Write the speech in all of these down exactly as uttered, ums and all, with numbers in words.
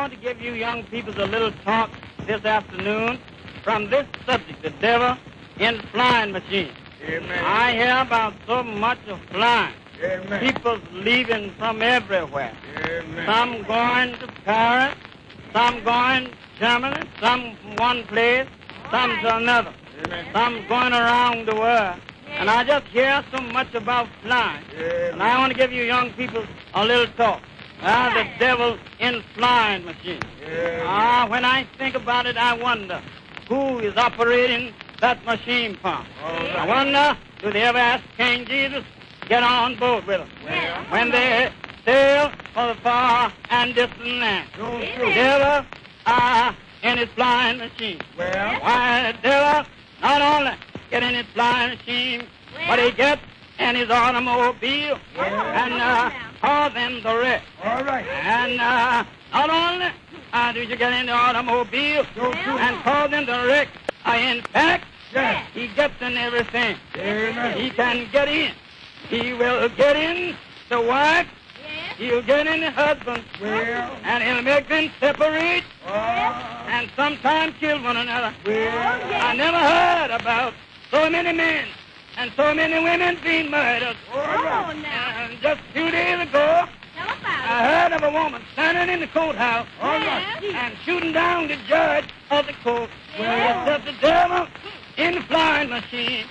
want to give you young people a little talk this afternoon from this subject, the devil in flying machines. Amen. I hear about so much of flying. Amen. People leaving from everywhere. Amen. Some going to Paris, some going to Germany, some from one place, some to another. Amen. Some going around the world. And I just hear so much about flying. Amen. And I want to give you young people a little talk. Ah, the devil in flying machines. Amen. Ah, when I think about it, I wonder who is operating that machine pump. All I right. wonder, do they ever ask King Jesus get on board with them Well, when they sail for the far and distant land? don't The you? devil ah, in his flying machine. Well, Why, the devil not only get in his flying machine, but he gets in his automobile Yeah. and uh, cause them to wreck. all right. And uh, not only uh, do you get in the automobile Don't you? and cause them to wreck, uh, in fact, Yes. he gets in everything. Amen. He can get in. He will get in the wife. He'll get in the husband. Well, And he'll make them separate uh, and sometimes kill one another. well, I never heard about so many men and so many women being murdered. all right. And just a few days ago, I heard of a woman standing in the courthouse All right. and shooting down the judge of the court. Well. It's just the devil in the flying machine.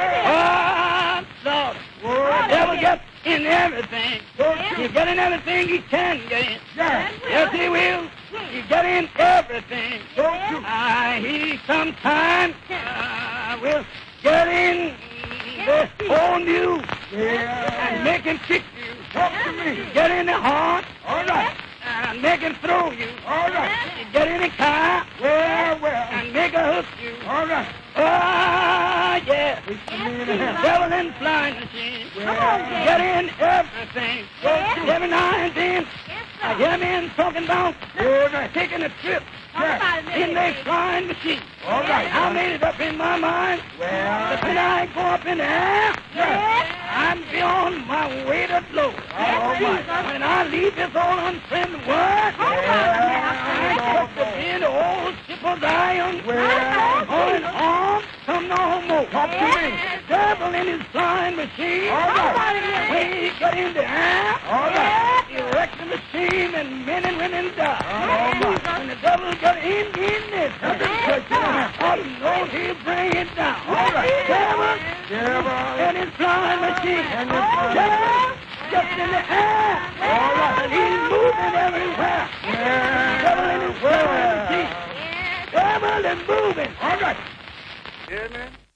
Well, Oh, Lord. well, The devil gets in everything. don't He you? get in everything he can get in. Yes. Yes, he will. He get in everything. Don't you? Uh, he sometimes uh, will get in the own you Yeah. and make him kick you. Talk to me. Get in the heart All right. and make him throw you. All right. Get in the car Well, well. and make her hook you. All right. Ah, yeah. Preach to me in the house. Devil in flying machine. Well, Get in everything. Every now and then, I hear men talking about Amen. taking a trip Yes. in their flying machine. All right. I made it up in my mind Well, that when I go up in the air, yes. I'm beyond my weighted load. All right. When I leave this old unfriendly world, I expect to be in the old ship of Zion. Well, Going on, come no more. Talk to me. Devil in his flying machine. All right. When he get in the air, All right. he wrecks the machine and men and women die. All right. When the devil get in, in this, I know he'll bring it down. All right. Devil Devil. in his flying machine. And his flying Devil just in the air. All right. And he's moving everywhere. Yeah. Devil in his flying machine. Devil is moving. All right. Amen.